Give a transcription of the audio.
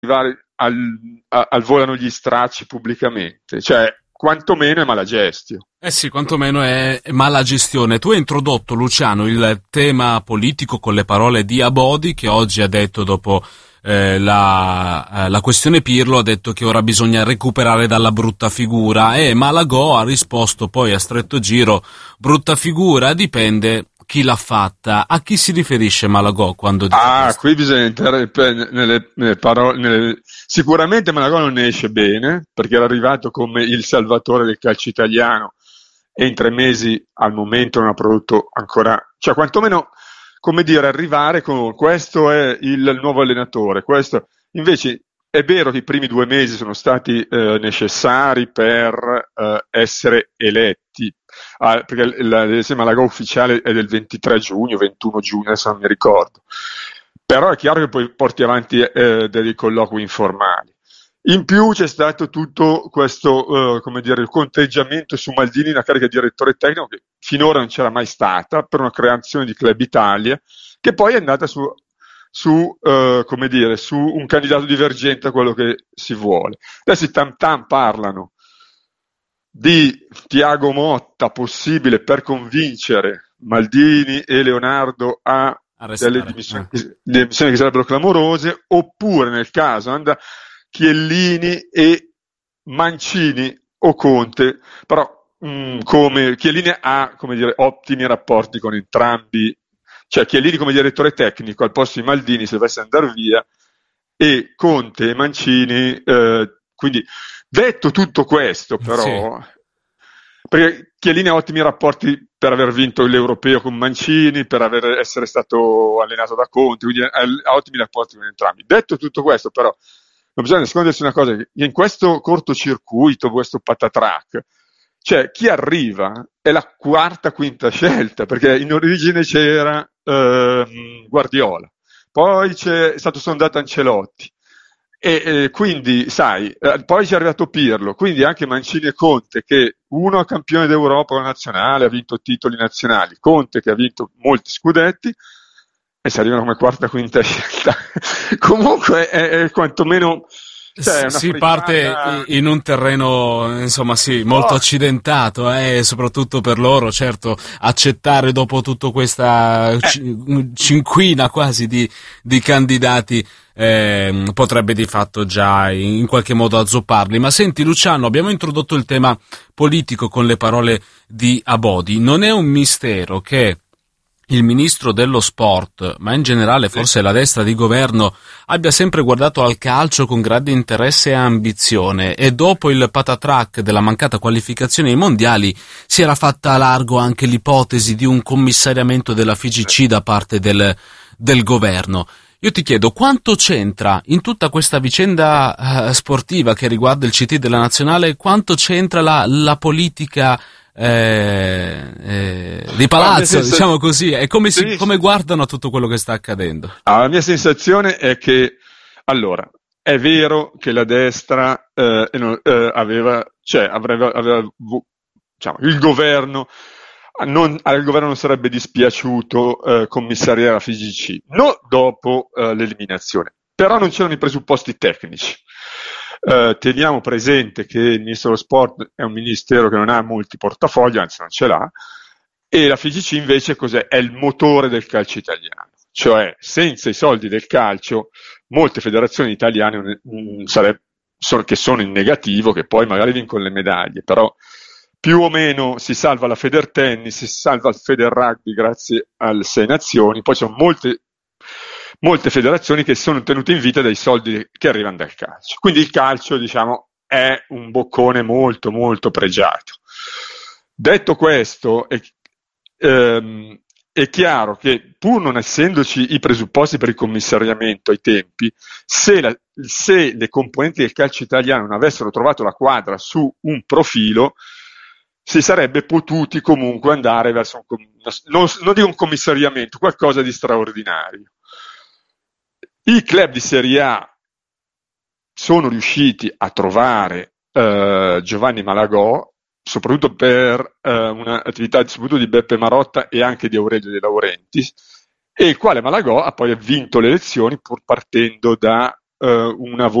arrivare al volano gli stracci pubblicamente, cioè quantomeno è malagestio. Eh sì, quantomeno è mala gestione. Tu hai introdotto, Luciano, il tema politico con le parole di Abodi, che oggi ha detto, dopo la questione Pirlo, ha detto che ora bisogna recuperare dalla brutta figura, e Malagò ha risposto poi a stretto giro: brutta figura dipende chi l'ha fatta. A chi si riferisce Malagò quando dice questo? Qui bisogna entrare nelle parole. Sicuramente Malagò non ne esce bene, perché era arrivato come il salvatore del calcio italiano e in 3 mesi al momento non ha prodotto ancora, cioè quantomeno, come dire, arrivare con questo è il nuovo allenatore. Questo invece è vero che i primi 2 mesi sono stati necessari per essere eletti, perché l'elezione Malagò ufficiale è del 23 giugno, 21 giugno, adesso non mi ricordo. Però è chiaro che poi porti avanti dei colloqui informali. In più c'è stato tutto questo, come dire, il conteggiamento su Maldini, una carica di direttore tecnico che finora non c'era mai stata, per una creazione di Club Italia, che poi è andata come dire, su un candidato divergente a quello che si vuole. Adesso i tam tam parlano di Tiago Motta possibile per convincere Maldini e Leonardo a delle Arrestare. dimissioni che sarebbero clamorose, oppure nel caso anda Chiellini e Mancini o Conte, però come Chiellini ha, come dire, ottimi rapporti con entrambi, cioè Chiellini come direttore tecnico al posto di Maldini se dovesse andare via, e Conte e Mancini, quindi detto tutto questo, Sì. però, perché Chiellini ha ottimi rapporti per aver vinto l'Europeo con Mancini, per essere stato allenato da Conte, quindi ha ottimi rapporti con entrambi. Detto tutto questo, però, non bisogna nascondersi una cosa, che in questo cortocircuito, questo patatrack, cioè chi arriva è la quarta, quinta scelta, perché in origine c'era Guardiola, poi è stato sondato Ancelotti, e quindi, sai, poi ci è arrivato Pirlo, quindi anche Mancini e Conte, che uno è campione d'Europa con la nazionale, ha vinto titoli nazionali, Conte che ha vinto molti scudetti, e si arrivano come quarta, quinta scelta. Comunque è quantomeno, cioè, è una Si parte frittata. in un terreno, insomma, sì, molto accidentato, e soprattutto per loro, certo, accettare dopo tutta questa cinquina quasi di candidati potrebbe di fatto già in qualche modo azzopparli. Ma senti, Luciano, abbiamo introdotto il tema politico con le parole di Abodi. Non è un mistero che il ministro dello sport, ma in generale forse la destra di governo, abbia sempre guardato al calcio con grande interesse e ambizione, e dopo il patatrack della mancata qualificazione ai mondiali si era fatta a largo anche l'ipotesi di un commissariamento della FIGC da parte del governo. Io ti chiedo, quanto c'entra in tutta questa vicenda sportiva che riguarda il CT della nazionale, quanto c'entra la politica di palazzo, diciamo così, e come guardano a tutto quello che sta accadendo? La mia sensazione è che, allora, è vero che la destra diciamo, il governo al governo non sarebbe dispiaciuto commissariare la FIGC, non dopo l'eliminazione, però non c'erano i presupposti tecnici. Teniamo presente che il ministro dello sport è un ministero che non ha molti portafogli, anzi non ce l'ha, e la FIGC invece cos'è? È il motore del calcio italiano, cioè senza i soldi del calcio molte federazioni italiane che sono in negativo, che poi magari vincono le medaglie, però più o meno si salva la Federtennis, si salva il Federrugby grazie alle 6 nazioni, poi ci sono molte federazioni che sono tenute in vita dai soldi che arrivano dal calcio. Quindi il calcio, diciamo, è un boccone molto molto pregiato. Detto questo, è chiaro che pur non essendoci i presupposti per il commissariamento ai tempi, se le componenti del calcio italiano non avessero trovato la quadra su un profilo, si sarebbe potuti comunque andare verso non dico un commissariamento, qualcosa di straordinario. I club di Serie A sono riusciti a trovare Giovanni Malagò, soprattutto per un'attività soprattutto di Beppe Marotta e anche di Aurelio De Laurentiis, e il quale Malagò ha poi vinto le elezioni pur partendo da una